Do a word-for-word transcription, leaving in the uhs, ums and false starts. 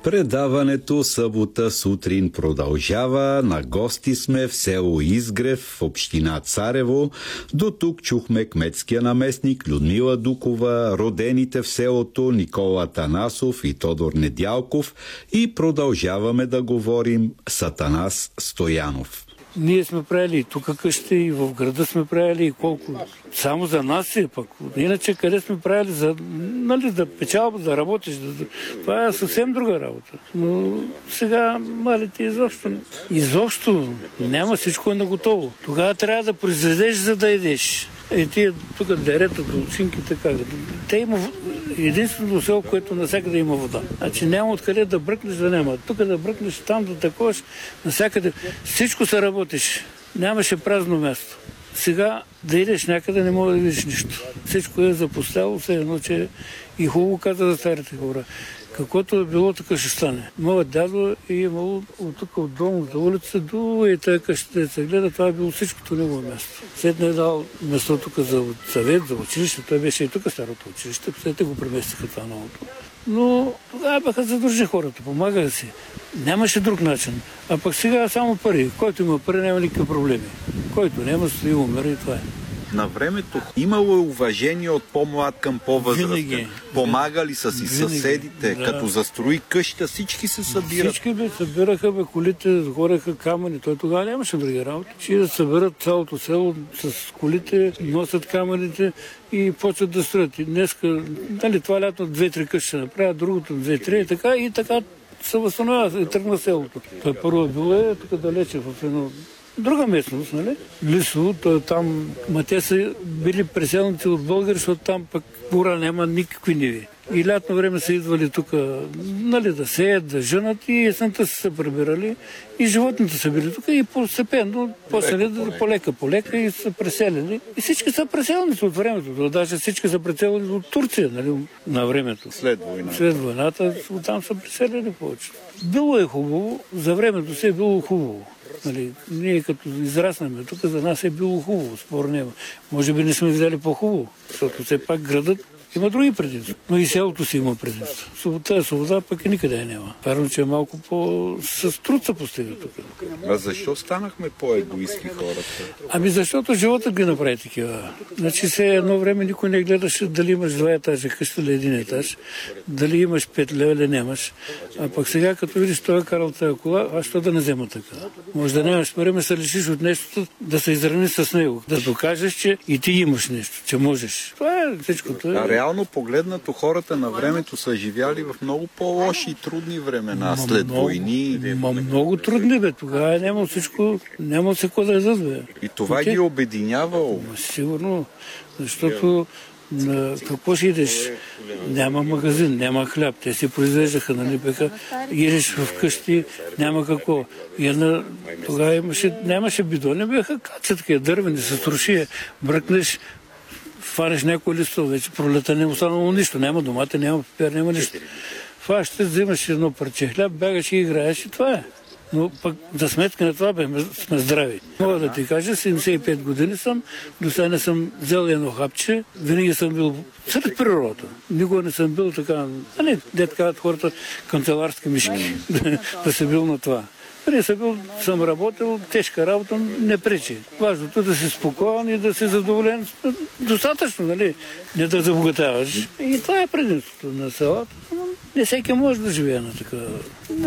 Предаването събота сутрин продължава. На гости сме в село Изгрев, в община Царево. До тук чухме кметския наместник Людмила Дукова, родените в селото Никола Атанасов и Тодор Недялков и продължаваме да говорим с Атанас Стоянов. Ние сме правили и тук къщи, и в града сме правили, и колко. Само за нас е пък. Иначе къде сме правили, за, нали, да печалба, да работиш. Да, това е съвсем друга работа. Но сега малите изобщо, изобщо няма, всичко е наготово. Тогава трябва да произведеш, за да едеш. Е, тия тук дерета, долцинки, така. Те има единственото село, което навсякъде има вода. Значи няма откъде да бръкнеш, да няма. Тук да бръкнеш, там да таковаш, навсякъде. Всичко се работиш. Нямаше празно място. Сега да идеш някъде, не мога да видиш нищо. Всичко е запустяло, все едно, че и хубаво каза за старите хора. Каквото е било, така ще стане. Моят дядо е имало от тук, от долната улица до и тая къщата да се гледа, това е било всичкото негово място. След не е дал место тук за съвет, за училище, той беше и тук старото училище, след го преместиха това новото. Но тогава бяха задържи хората, помагаха си. Нямаше друг начин. А пък сега само пари. Който има пари, няма никакви проблеми. Който няма, стои, умира и това е. На времето имало е уважение от по-млад към по-възрастен. Помагали са си винаги. Съседите, да. Като застрои къща, всички се събират. Всички бе, събираха бе, колите, гореха камъни. Той тогава нямаше други работи. Ще да съберат цялото село с колите, носят камъните и почват да строят. И днеска, нали, това лято две-три къщи ще направят, другото две-три и така, и така се възстановява и тръгна селото. Той първо е било е тук далече в едно друга местност, нали? Лисо, там, ма те са били преселници от българи, защото там пък пора няма никакви ниви. И лятно време са идвали тук, нали, да сеят, да женат и есента са се прибирали и животните са били тук и постепенно, после полека, полека и са преселени. И всички са преселници от времето. Даже всички са преселени от Турция, нали, на времето. След войната. След войната, оттам са преселени повече. Било е хубаво, за времето си е било хубаво. Нали, ние като израснаме тук, за нас е било хубаво, спор няма. Може би не сме взели по-хубаво, защото все пак градът има други предимства. Но и селото си има предимства. Свобода е свобода, пък и никъде няма. Вярно, че е малко по... с труд се постига тук. А защо станахме по-егоистки хората? Ами защото животът ги направи такива. Значи се едно време никой не гледаше дали имаш два етажа къща или един етаж, дали имаш пет лева или нямаш. А пък сега, като видиш той е карал тази кола, аз що да не взема така? Може да нямаш време, се лишиш от нещо, да се израни с него. Да докажеш, че и ти имаш нещо, че можеш. Това е всичкото. А реално погледнато, хората на времето са живяли в много по-лоши и трудни времена, ма, след много, войни. Ма, много трудни, бе. Тогава няма всичко, няма се какво да ядат, бе. И това ги обединявало. Сигурно, защото на какво си идеш? Няма магазин, няма хляб. Те си произвеждаха, нали, беха. Идеш вкъщи, няма какво. И една, тогава имаше, нямаше бидони, бяха каци такива дървени, с трошия. Бръкнеш, фанеш някой листо, вече пролета не останало нищо. Няма домата, няма папир, няма нищо. Фаш, ще взимаш едно парче хляб, бягаш и играеш и това е. Но пък за сметка на това бе, сме здрави. Мога да ти кажа, седемдесет и пет години съм, до сега не съм взел едно хапче, винаги съм бил сред природата. Никога не съм бил така, а не, де казват хората, канцеларски мишки, да се бил на това. Преди съм бил, съм работил, тежка работа, не пречи. Важното е да си спокоен и да си задоволен. Достатъчно, нали? Не да забогатяваш. И това е предимството на селата. Не всеки може да живее на такава.